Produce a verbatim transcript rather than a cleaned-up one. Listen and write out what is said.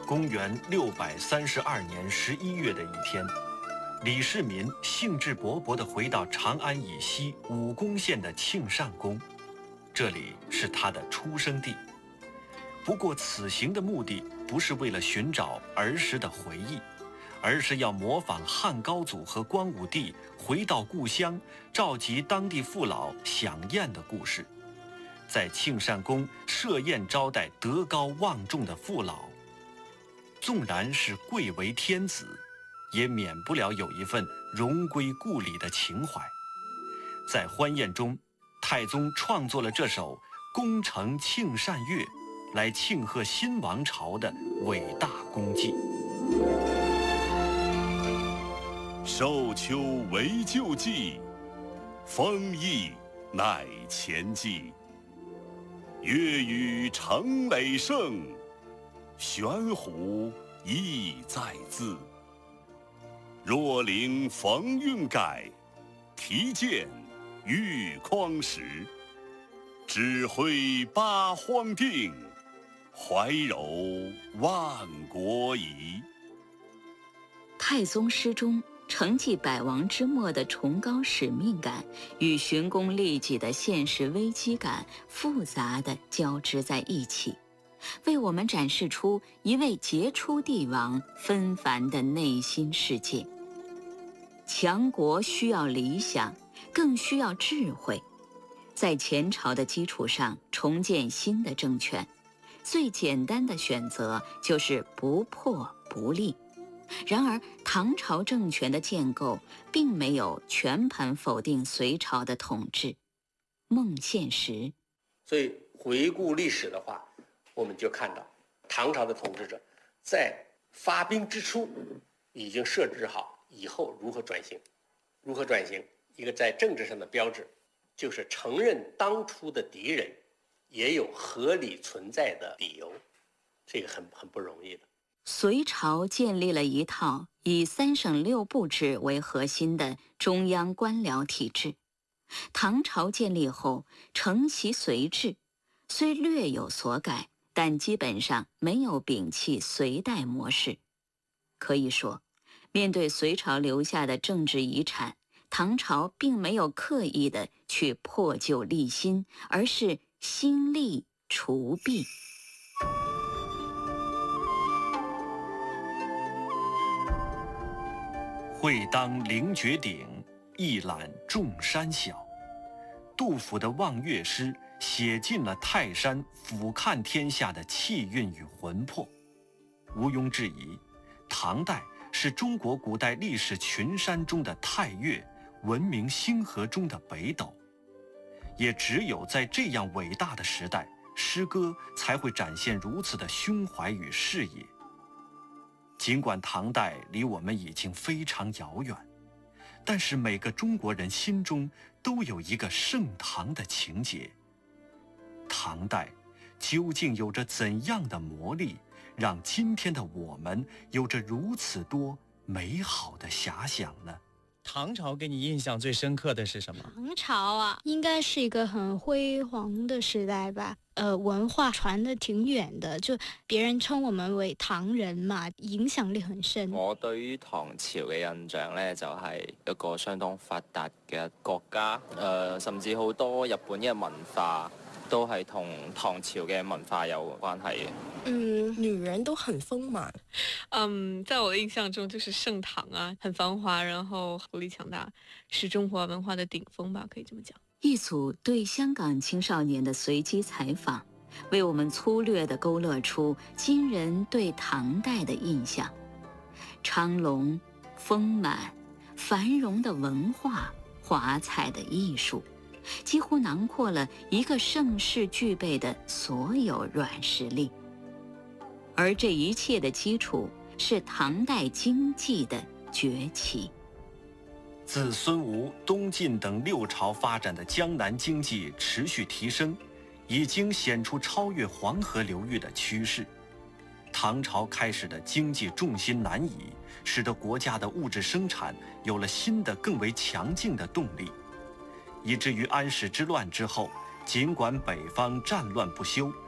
公元六百三十二年十一月的一天，李世民兴致勃勃地回到长安以西武功县的庆善宫，这里是他的出生地。不过此行的目的不是为了寻找儿时的回忆，而是要模仿汉高祖和光武帝回到故乡，召集当地父老享宴的故事，在庆善宫设宴招待德高望重的父老。纵然是贵为天子，也免不了有一份荣归故里的情怀。在欢宴中，太宗创作了这首《宫城庆善乐》，来庆贺新王朝的伟大功绩。 受秋为旧季，丰邑乃前季。乐与成累盛，玄壶意在字。若灵逢韵改，题剑玉匡时。指挥八荒定，怀柔万国仪。 太宗诗中承继百王之末的崇高使命感与寻功利己的现实危机感复杂地交织在一起，为我们展示出一位杰出帝王纷繁的内心世界。强国需要理想，更需要智慧。在前朝的基础上重建新的政权，最简单的选择就是不破不立。然而，唐朝政权的建构并没有全盘否定隋朝的统治，孟宪实。 所以回顾历史的话，我们就看到唐朝的统治者在发兵之初已经设置好以后如何转型。如何转型？一个在政治上的标志，就是承认当初的敌人也有合理存在的理由，这个很很不容易的。 隋朝建立了一套以三省六部制为核心的中央官僚体制。唐朝建立后承袭隋制，虽略有所改，但基本上没有摒弃隋代模式。可以说，面对隋朝留下的政治遗产，唐朝并没有刻意的去破旧立新，而是兴利除弊。 会当凌绝顶，一览众山小。杜甫的望岳诗写尽了泰山俯瞰天下的气韵与魂魄。毋庸置疑，唐代是中国古代历史群山中的太岳，文明星河中的北斗。也只有在这样伟大的时代，诗歌才会展现如此的胸怀与视野。尽管唐代离我们已经非常遥远，但是每个中国人心中都有一个盛唐的情节。唐代究竟有着怎样的魔力，让今天的我们有着如此多美好的遐想呢？ 唐朝给你印象最深刻的是什么？ 唐朝啊，应该是一个很辉煌的时代吧。呃，文化传得挺遠的，就別人稱我們為唐人嘛，影響力很深。 我對於唐朝嘅印象呢，就係一個相當發達嘅國家，呃，甚至好多日本嘅文化都係同唐朝嘅文化有關係嘅。 嗯，女人都很豐滿。 嗯，在我的印象中就是盛唐啊，很繁華，然後國力強大，是中華文化的頂峰吧，可以這麼講。 一組對香港青少年的隨機採訪，為我們粗略地勾勒出今人對唐代的印象。昌隆、豐滿、繁榮的文化，華彩的藝術，幾乎囊括了一個盛世具備的所有軟實力。而這一切的基礎是唐代經濟的崛起。 自孙吳、东晋等六朝发展的江南经济持续提升，已经显出超越黄河流域的趋势。唐朝开始的经济重心南移，使得国家的物质生产有了新的更为强劲的动力，以至于安史之乱之后，尽管北方战乱不休，